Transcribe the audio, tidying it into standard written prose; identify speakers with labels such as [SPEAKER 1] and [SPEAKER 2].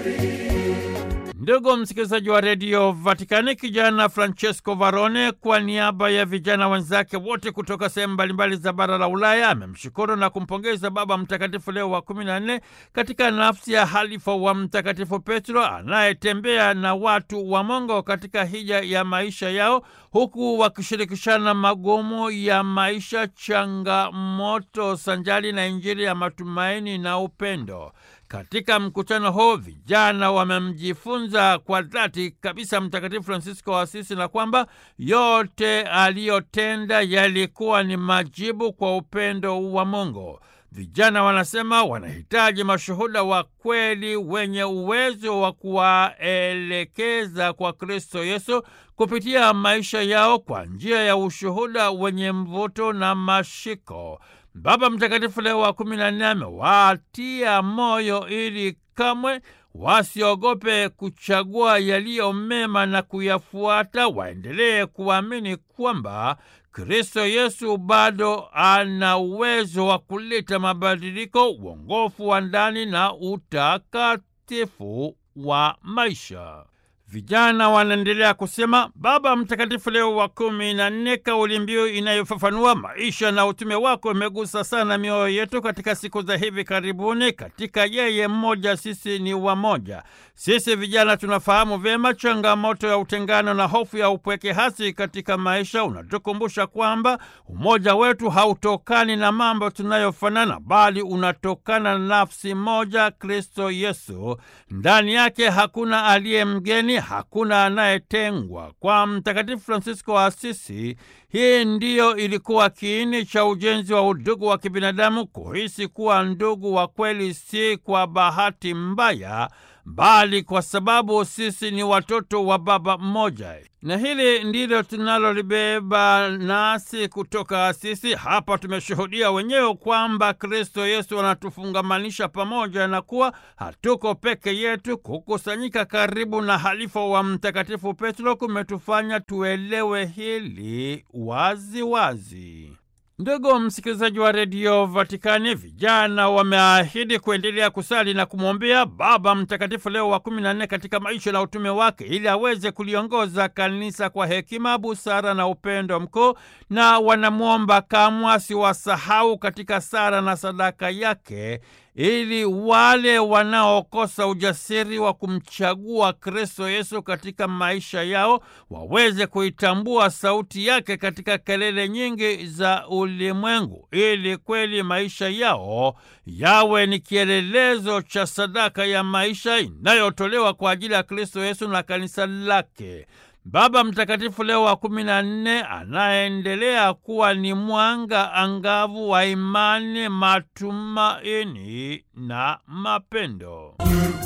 [SPEAKER 1] Ndugu msikilizaji wa redio Vatikani, kijana Francesco Varone kwa niaba ya vijana wenzake wote kutoka sehemu mbalimbali za bara la Ulaya amemshukuru na kumpongeza Baba Mtakatifu Leo wa 14 katika nafsi ya halifa wa Mtakatifu Petro anayetembea na watu wa Mungu katika hija ya maisha yao, huku wakishirikishana magumu ya maisha, changamoto sanjali na Injili ya matumaini na upendo. Katika mkutano huu vijana wamemjifunza kwa dhati kabisa Mtakatifu Francisco wa Asisi na kwamba yote aliyotenda yalikuwa ni majibu kwa upendo wa Mungu. Vijana wanasema wanahitaji mashuhuda wa kweli wenye uwezo wa kuwaelekeza kwa Kristo Yesu kupitia maisha yao kwa njia ya ushuhuda wenye mvuto na mashiko. Baba Mtakatifu Leo wa 14 amewatia moyo ili kamwe wasiogope kuchagua yaliyo mema na kuyafuata, waendelee kuamini kwamba Kristo Yesu bado ana uwezo wa kuleta mabadiliko, uongofu wa ndani na utakatifu wa maisha. Vijana wanaendelea kusema Baba Mtakatifu Leo wa 14, kauli mbiu inayofafanua maisha na utume wako imegusa sana mioyo yetu katika siku za hivi karibuni. Katika yeye mmoja sisi ni wamoja. Sisi vijana tunafahamu vyema changamoto ya utengano na hofu ya upweke hasi katika maisha. Unatukumbusha kwamba umoja wetu hautokani na mambo tunayofanana, bali unatokana na nafsi moja, Kristo Yesu. Ndani yake hakuna aliye mgeni, hakuna anayetengwa. Kwa Mtakatifu Francisco wa Asisi, hii ndiyo ilikuwa kiini cha ujenzi wa udugu wa kibinadamu, kuhisi kuwa ndugu wa kweli si kwa bahati mbaya, bali kwa sababu sisi ni watoto wa baba mmoja. Na hili ndilo tunalolibeba nasi kutoka Asisi. Hapa tumeshuhudia wenyewe kwamba Kristo Yesu anatufungamanisha pamoja na kuwa hatuko peke yetu. Kukusanyika karibu na halifa wa Mtakatifu Petro kumetufanya tuelewe hili wazi wazi. Ndugu msikilizaji wa redio Vatikani, vijana wameahidi kuendelea kusali na kumwombea Baba Mtakatifu Leo wa 14 katika maisha na utume wake ili aweze kuliongoza kanisa kwa hekima, busara na upendo mkuu, na wanamwomba kamwe asiwasahau katika sala na sadaka yake, ili wale wanaokosa ujasiri wa kumchagua Kristo Yesu katika maisha yao waweze kuitambua sauti yake katika kelele nyingi za ulimwengu, ili kweli maisha yao yawe ni kielelezo cha sadaka ya maisha inayotolewa kwa ajili ya Kristo Yesu na kanisa lake. Baba Mtakatifu Leo wa 14 anaendelea kuwa ni mwanga angavu wa imani, matumaini na mapendo.